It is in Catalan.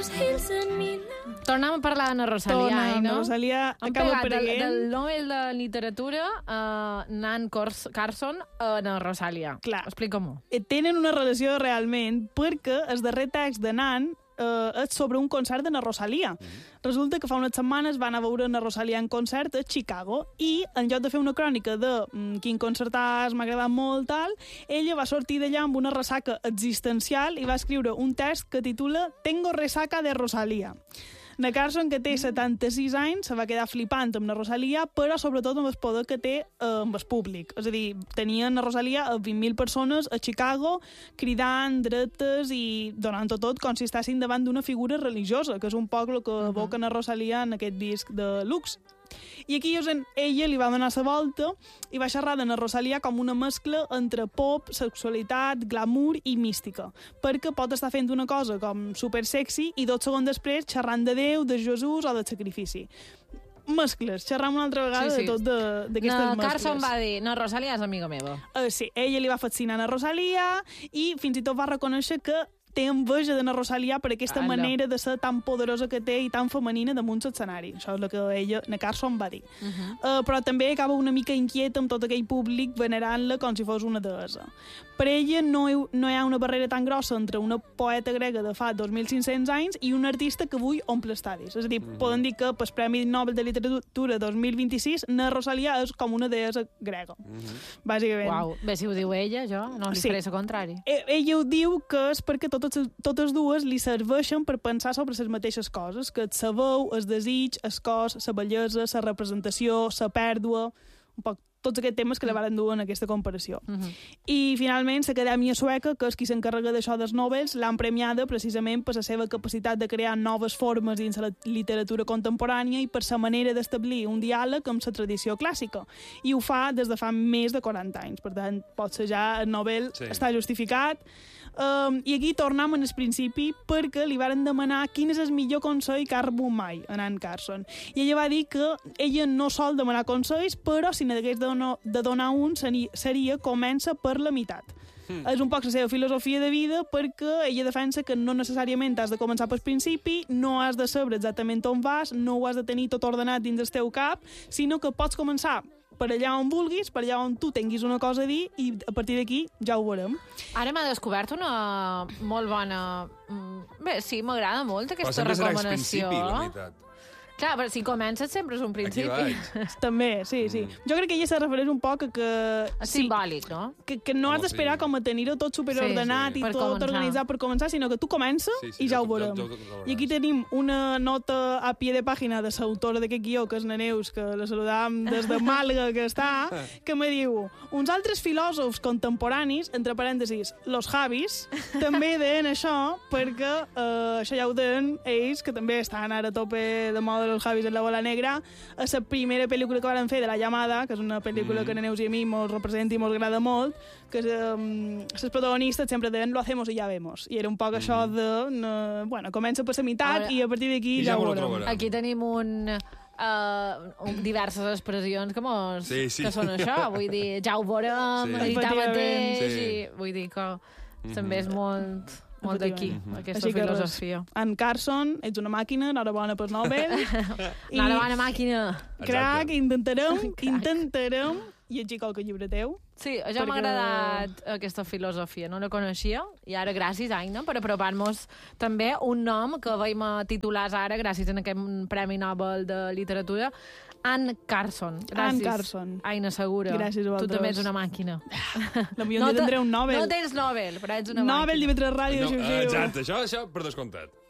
Tornem a parlar d'Anna Rosalia, no? Anna Rosalia acaba apareguent. Del Nobel de Literatura, Nan Carson, Anna Rosalia. Clar. Explica-m'ho. Tenen una relació realment perquè el darrer text de Nan és sobre un concert d'Anna Rosalia. Resulta que fa unes setmanes van a veure Anna Rosalia en concert a Chicago i en lloc de fer una crònica de quin concertàs m'ha agradat molt, tal, ella va sortir d'allà amb una ressaca existencial i va escriure un text que titula Tengo resaca de Rosalia. Na Carson, que té 76 anys, se va quedar flipant amb la Rosalia, però sobretot amb el poder que té amb el públic. És a dir, tenien la Rosalia a 20.000 persones a Chicago cridant, dretes i donant tot com si estessin davant d'una figura religiosa, que és un poc el que evoca la Rosalia en aquest disc de Lux. I aquí ella li va donar la volta i va xerrar de la Rosalia com una mescla entre pop, sexualitat, glamour i mística, perquè pot estar fent una cosa com super sexy i 2 segons després xerrant de Déu, de Jesús o de sacrifici. Mescles, xerram una altra vegada de tot d'aquestes mescles. Carson va dir, no, Rosalia és amiga meva. Sí, ella li va fascinar a Rosalia i fins i tot va reconèixer que té enveja de la Rosalia per aquesta manera de ser tan poderosa que té i tan femenina damunt l'escenari. Això és el que ella, na Carson, va dir. Però també acaba una mica inquieta amb tot aquell públic venerant-la com si fos una deessa. Per ella no hi ha una barrera tan grossa entre una poeta grega de fa 2.500 anys i un artista que avui omple estadis. És a dir, poden dir que pel Premi Nobel de Literatura 2026 na Rosalia és com una deessa grega. Bàsicament. Uau, bé, si ho diu ella, jo no li faré el contrari. Ella ho diu que és perquè totes dues li serveixen per pensar sobre les mateixes coses, que la veu, el desig, el cos, la bellesa, la representació, la pèrdua, un poc tots aquests temes que la van dur en aquesta comparació. I, finalment, l'Acadèmia Sueca, que és qui s'encarrega d'això dels Nobels, l'han premiada precisament per la seva capacitat de crear noves formes dins la literatura contemporània i per la manera d'establir un diàleg amb la tradició clàssica. I ho fa des de fa més de 40 anys. Per tant, potser ja el Nobel està justificat. I aquí tornem en el principi perquè li varen demanar quin és el millor consell que ha rebut mai a Nan Carson. I ella va dir que ella no sol demanar consells, però si n'hagués de donar un seria comença per la meitat. És un poc la seva filosofia de vida perquè ella defensa que no necessàriament has de començar pel principi, no has de saber exactament on vas, no ho has de tenir tot ordenat dins el teu cap, sinó que pots començar per allà on vulguis, per allà on tu tinguis una cosa a dir i a partir d'aquí ja ho veurem. Ara m'ha descobert una molt bona... Bé, sí, m'agrada molt aquesta recomanació. Però sempre serà el principi, la veritat. Clar, però si comences sempre és un principi. També, sí. Jo crec que ella se refereix un poc a que... És simbòlic, no? Que no has d'esperar com a tenir-ho tot superordenat i tot organitzat per començar, sinó que tu comences i ja ho veurem. I aquí tenim una nota a pie de pàgina de l'autora d'aquest guió, que és la Neus, que la saludam des de Màlaga, que està, que me diu, uns altres filòsofs contemporanis, entre parèntesis, los Javis, també deien això, perquè això ja ho deien ells, que també estan ara a tope de moda de los Javis en la bola negra, a la primera pel·lícula que van fer de La Llamada, que és una pel·lícula que a Neus i a mi mos representa i mos agrada molt, que les protagonistes sempre deien lo hacemos y ya vemos. I era un poc això de... Bueno, comença per la meitat i a partir d'aquí ja ho veurem. Aquí tenim diverses expressions que són això. Vull dir, ja ho veurem, editar mateix, i vull dir que també és molt d'aquí, aquesta filosofia. En Carson, ets una màquina, enhorabona pel Nobel. Enhorabona màquina. Crac, intentarem llegir qualque llibre teu. Sí, això m'ha agradat, aquesta filosofia, no la coneixia, i ara gràcies, Aina, per apropar-nos també un nom que veiem a titulars ara, gràcies a aquest Premi Nobel de Literatura, Ann Carson. Gràcies. Ann Carson. Aina Segura. Gràcies a vosaltres. Tu també ets una màquina. Potser tindré un Nobel. No tens Nobel, però ets una màquina. Nobel, TV3 Ràdio, Exacte, això per descomptat.